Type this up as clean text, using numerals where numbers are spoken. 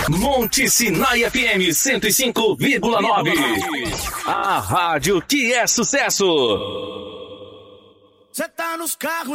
Monte Sinai FM 105,9. A rádio que é sucesso. Cê tá nos carros